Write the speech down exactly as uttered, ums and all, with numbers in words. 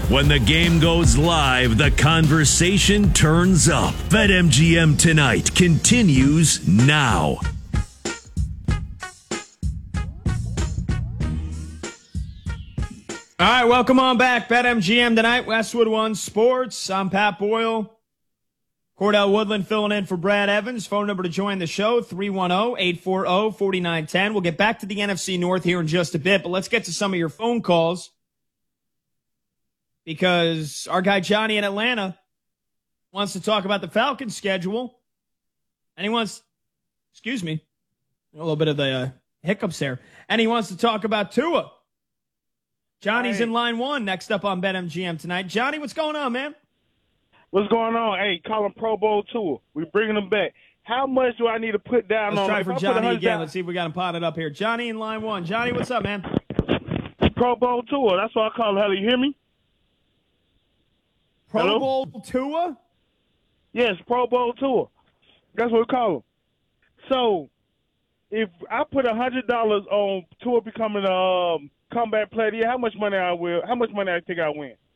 When the game goes live, the conversation turns up. BetMGM Tonight continues now. All right, welcome on back. BetMGM Tonight, Westwood One Sports. I'm Pat Boyle. Cordell Woodland filling in for Brad Evans. Phone number to join the show, three one zero, eight four zero, four nine one zero. We'll get back to the N F C North here in just a bit, but let's get to some of your phone calls because our guy Johnny in Atlanta wants to talk about the Falcons schedule, and he wants, excuse me, a little bit of the uh, hiccups there, and he wants to talk about Tua. Johnny's hey. in line one next up on BetMGM Tonight. Johnny, what's going on, man? What's going on? Hey, call him Pro Bowl Tua. We're bringing him back. How much do I need to put down Let's on try if for I put Johnny again. down, Let's see if we got him potted up here. Johnny in line one. Johnny, what's up, man? Pro Bowl Tua. That's what I call him. Hello, you hear me? Pro Hello? Bowl Tua? Yes, Pro Bowl Tua. That's what we call him. So, if I put one hundred dollars on Tua becoming a um, comeback player, yeah, how much money I will? How much money I think I win?